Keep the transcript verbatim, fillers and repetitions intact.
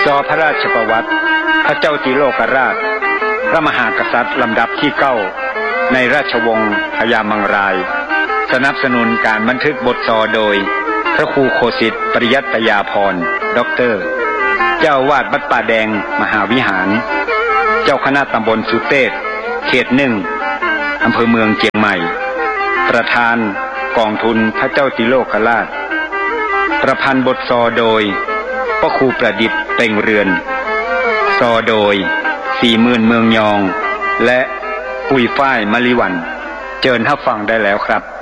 ซอพระราชประวัติพระเจ้าติโลกราชพระมหากษัตริย์ลำดับที่เก้าในราชวงศ์พญามังรายสนับสนุนการบันทึกบทซอโดยพระครูโคสิทธิ์ปริยัตยาภรณ์ด็อกเตอร์เจ้าวาดวัดป่าแดงมหาวิหารเจ้าคณะตำบลสุเตศเขตหนึ่งอำเภอเมืองเชียงใหม่ประธานกองทุนพระเจ้าติโลกราชประพันธ์บทซอโดยพระครูประดิษฐ์เป่งเรือนซอโดยสี่หมื่นเมืองยองและปุยฝ้ายมะลิวันเชิญรับฟังได้แล้วครับ